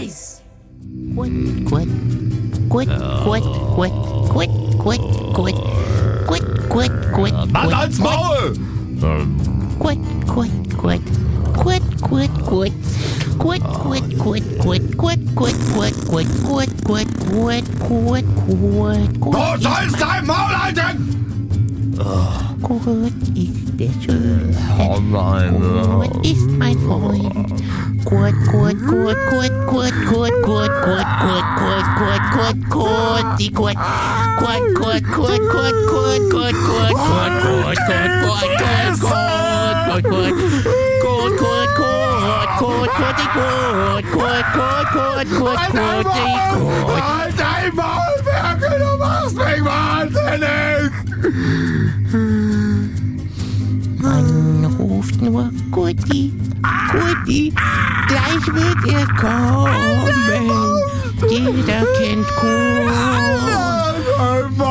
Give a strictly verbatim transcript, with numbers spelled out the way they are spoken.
Eis! Gut, gut, gut, gut, gut, gut, gut, gut, gut, gut, gut. Mann, als Maul! Gut, gut, gut, gut, gut, gut. Gut, gut, gut, gut, gut, gut, gut, gut, gut, gut, gut, gut, gut, gut. Du sollst dein Maul halten! Gut ist der Schönste. Oh nein. Gut ist mein Freund. Gut, gut, gut, gut, gut, gut, gut, gut, gut, gut, gut, gut, gut, die gut. Gut, gut, gut, gut, gut, gut, gut, gut, gut, gut, gut, gut, gut, gut. Gut, gut, gut, gut, gut, die gut, gut, gut, gut, gut, gut, die gut. Halt dein Maul, Berke, du machst mich wahnsinnig! Man ruft nur Gutti, Gutti, gleich wird er kommen. Jeder kennt Gut. Dein